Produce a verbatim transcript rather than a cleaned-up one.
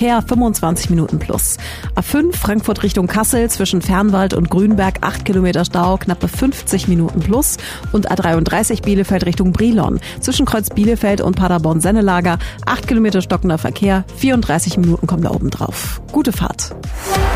Her fünfundzwanzig Minuten plus. A fünf Frankfurt Richtung Kassel zwischen Fernwald und Grünberg acht Kilometer Stau, knappe fünfzig Minuten plus. Und A dreiunddreißig Bielefeld Richtung Brilon zwischen Kreuz Bielefeld und Paderborn-Sennelager acht Kilometer stockender Verkehr, vierunddreißig Minuten kommen da oben drauf. Gute Fahrt.